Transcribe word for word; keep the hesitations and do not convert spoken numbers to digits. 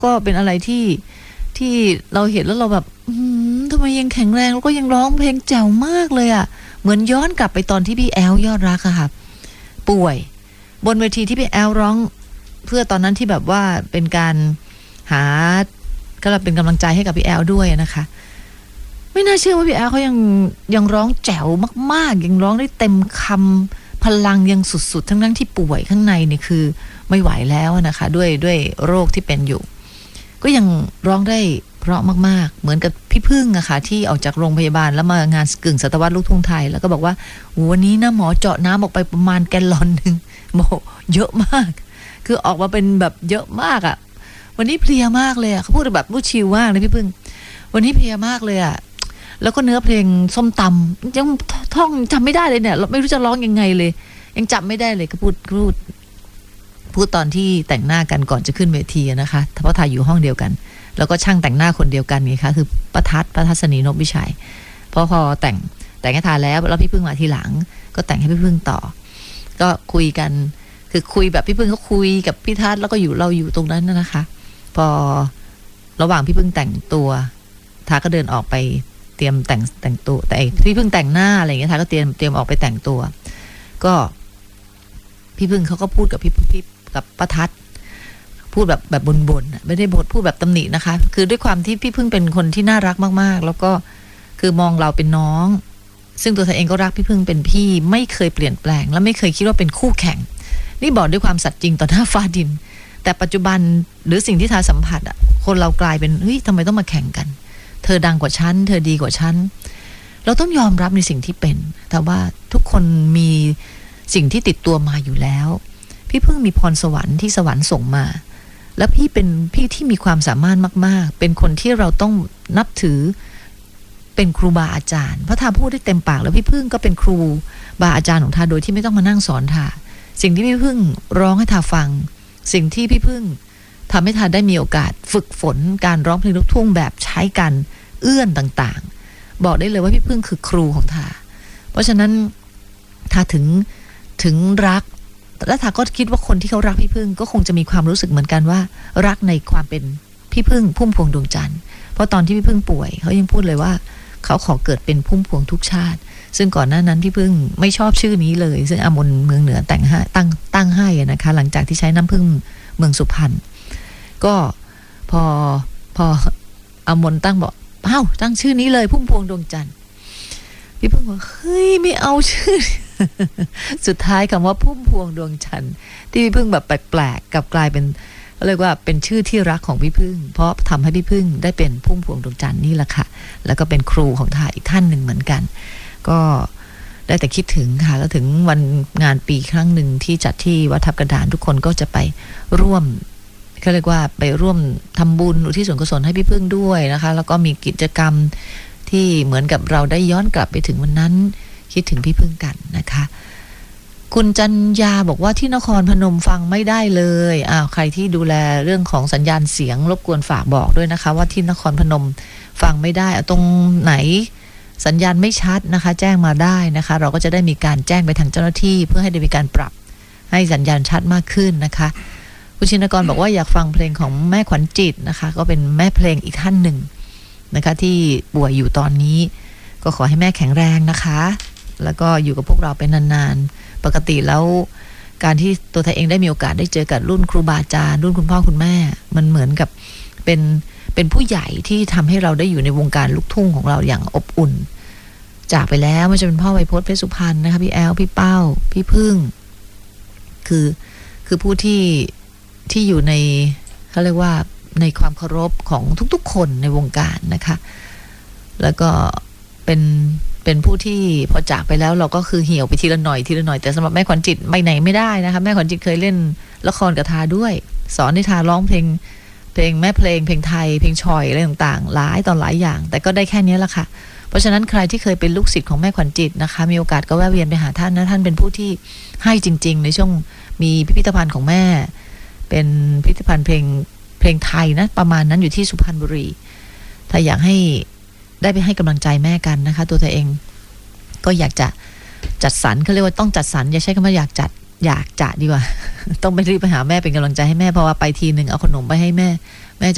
ก็เป็นอะไรที่ที่เราเห็นแล้วเราแบบทำไมยังแข็งแรงแล้วก็ยังร้องเพลงแจ๋วมากเลยอ่ะเหมือนย้อนกลับไปตอนที่พี่แอลยอดรักอะค่ะป่วยบนเวทีที่พี่แอลร้องเพื่อตอนนั้นที่แบบว่าเป็นการหาก็เป็นกำลังใจให้กับพี่แอลด้วยนะคะไม่น่าเชื่อว่าพี่แอลเขายังยังร้องแจ๋วมากๆยังร้องได้เต็มคำพลังยังสุดๆทั้งๆที่ป่วยข้างในนี่คือไม่ไหวแล้วนะคะด้วยด้วยโรคที่เป็นอยู่ก็ยังร้องได้เพราะมากๆเหมือนกับพี่พึ่งอะค่ะที่ออกจากโรงพยาบาลแล้วมางานกึ่งศตวรรษลูกทุ่งไทยแล้วก็บอกว่าวันนี้นะหมอเจาะน้ำออกไปประมาณแกลลอนนึงบอกเยอะมากคือออกมาเป็นแบบเยอะมากอะวันนี้เพลียมากเลยอะเขาพูดแบบพูดชิลมากเลยพี่พึ่งวันนี้เพลียมากเลยอะแล้วก็เนื้อเพลงส้มตำยังท่องจำไม่ได้เลยเนี่ยเราไม่รู้จะร้องยังไงเลยยังจำไม่ได้เลยก็พูดพูดพูดตอนที่แต่งหน้ากันก่อนจะขึ้นเวทีนะคะเพราะถ่ายอยู่ห้องเดียวกันแล้วก็ช่างแต่งหน้าคนเดียวกันไงคะคือประทัดประทัศนีนพวิชัยพอพอแต่งแต่งให้ทาแล้วแล้วพี่พึ่งมาทีหลังก็แต่งให้พี่พึ่งต่อก็คุยกันคือคุยแบบพี่พึ่งเขาคุยกับพี่ทัศน์แล้วก็อยู่เราอยู่ตรงนั้นนะคะพอระหว่างพี่พึ่งแต่งตัวทาก็เดินออกไปเตรียมแต่งแต่งตัวแต่พี่พึ่งแต่งหน้าอะไรอย่างเงี้ยทาก็เตรียมเตรียมออกไปแต่งตัวก็พี่พึ่งเขาก็พูดกับพี่พี่กับป้าทัศน์พูดแบบแบบบ่นๆไม่ได้บทพูดแบบตำหนินะคะคือด้วยความที่พี่พึ่งเป็นคนที่น่ารักมากๆแล้วก็คือมองเราเป็นน้องซึ่งตัวเธอเองก็รักพี่พึ่งเป็นพี่ไม่เคยเปลี่ยนแปลงและไม่เคยคิดว่าเป็นคู่แข่งนี่บอกด้วยความสัตย์จริงต่อหน้าฟ้าดินแต่ปัจจุบันหรือสิ่งที่ทาสัมผัสอ่ะคนเรากลายเป็นเฮ้ยทำไมต้องมาแข่งกันเธอดังกว่าฉันเธอดีกว่าฉันเราต้องยอมรับในสิ่งที่เป็นแต่ว่าทุกคนมีสิ่งที่ติดตัวมาอยู่แล้วพี่พึ่งมีพรสวรรค์ที่สวรรค์ส่งมาแล้วพี่เป็นพี่ที่มีความสามารถมากๆเป็นคนที่เราต้องนับถือเป็นครูบาอาจารย์เพราะทาพูดได้เต็มปากแล้วพี่พึ่งก็เป็นครูบาอาจารย์ของทาโดยที่ไม่ต้องมานั่งสอนทาสิ่งที่พี่พึ่งร้องให้ทาฟังสิ่งที่พี่พึ่งทำให้ทาได้มีโอกาสฝึกฝนการร้องเพลงลูกทุ่งแบบใช้กันเอื้อนต่างๆบอกได้เลยว่าพี่พึ่งคือครูของทาเพราะฉะนั้นทาถึงถึงรักและทาก็คิดว่าคนที่เขารักพี่พึ่งก็คงจะมีความรู้สึกเหมือนกันว่ารักในความเป็นพี่พึ่งพุ่มพวงดวงจันทร์เพราะตอนที่พี่พึ่งป่วยเขายังพูดเลยว่าเขาขอเกิดเป็นพุ่มพวงทุกชาติซึ่งก่อนหน้านั้นพี่พึ่งไม่ชอบชื่อนี้เลยซึ่งอมนเมืองเหนือแต่งให้ตั้งตั้งให้นะคะหลังจากที่ใช้น้ำพึ่งเมืองสุพรรณก็พอพออมนตั้งบอกเอ้าตั้งชื่อนี้เลยพุ่มพวงดวงจันทร์พี่พึ่งบอกเฮ้ยไม่เอาชื่อ สุดท้ายคำว่าพุ่มพวงดวงจันทร์ที่พี่พึ่งแบบแปลกๆกับกลายเป็นเรียกว่าเป็นชื่อที่รักของพี่พึ่งเพราะทำให้พี่พึ่งได้เป็นพุ่มพวงดวงจันทร์นี่แหละค่ะแล้วก็เป็นครูของทาอีกท่านหนึ่งเหมือนกันก็ได้แต่คิดถึงค่ะแล้วถึงวันงานปีครั้งหนึ่งที่จัดที่วัดทับกระดานทุกคนก็จะไปร่วมเขาเรียกว่าไปร่วมทำบุญอุทิศส่วนกุศลให้พี่พึ่งด้วยนะคะแล้วก็มีกิจกรรมที่เหมือนกับเราได้ย้อนกลับไปถึงวันนั้นคิดถึงพี่พึ่งกันนะคะคุณจันยาบอกว่าที่นครพนมฟังไม่ได้เลยอ้าวใครที่ดูแลเรื่องของสัญญาณเสียงรบกวนฝากบอกด้วยนะคะว่าที่นครพนมฟังไม่ได้ตรงไหนสัญญาณไม่ชัดนะคะแจ้งมาได้นะคะเราก็จะได้มีการแจ้งไปทางเจ้าหน้าที่เพื่อให้ได้มีการปรับให้สัญญาณชัดมากขึ้นนะคะคุณชินกรบอกว่าอยากฟังเพลงของแม่ขวัญจิตนะคะก็เป็นแม่เพลงอีกท่านหนึ่งนะคะที่ป่วยอยู่ตอนนี้ก็ขอให้แม่แข็งแรงนะคะแล้วก็อยู่กับพวกเราไปนานๆปกติแล้วการที่ตัวเธอเองได้มีโอกาสได้เจอกับรุ่นครูบาอาจารย์รุ่นคุณพ่อคุณแม่มันเหมือนกับเป็นเป็นผู้ใหญ่ที่ทำให้เราได้อยู่ในวงการลูกทุ่งของเราอย่างอบอุ่นจากไปแล้วไม่ว่าจะเป็นพ่อไวยพจน์เพชรสุพรรณนะคะพี่แอลพี่เป้าพี่พึ่งคือคือผู้ที่ที่อยู่ในเขาเรียกว่าในความเคารพของทุกๆคนในวงการนะคะแล้วก็เป็นเป็นผู้ที่พอจากไปแล้วเราก็คือเหี่ยวไปทีละหน่อยทีละหน่อยแต่สำหรับแม่ขวัญจิตไปไหนไม่ได้นะคะแม่ขวัญจิตเคยเล่นละครกับทาด้วยสอนให้ทาร้องเพลงเพลงแม่เพลงเพลงไทยเพลงชอยอะไรต่างๆหลายตอนหลายอย่างแต่ก็ได้แค่นี้แหละค่ะเพราะฉะนั้นใครที่เคยเป็นลูกศิษย์ของแม่ขวัญจิตนะคะมีโอกาสก็แวะเวียนไปหาท่านนะท่านเป็นผู้ที่ให้จริงๆในช่วงมีพิพิธภัณฑ์ของแม่เป็นพิพิธภัณฑ์เพลงเพลงไทยนะประมาณนั้นอยู่ที่สุพรรณบุรีถ้าอยากให้ได้ไปให้กำลังใจแม่กันนะคะตัวเธอเองก็อยากจะจัดสรรเขาเรียกว่าต้องจัดสรรอย่าใช้คำว่าอยากจัดอยากจะดีกว่า ต้องไปรีบไปหาแม่เป็นกำลังใจให้แม่เพราะว่าไปทีหนึ่งเอาขนมไปให้แม่